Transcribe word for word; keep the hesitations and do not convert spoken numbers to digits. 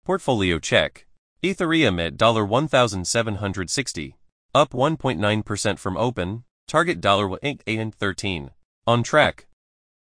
Portfolio check. Ethereum at one thousand seven hundred sixty dollars, up one point nine percent from open, target one eight eight thirteen. On track.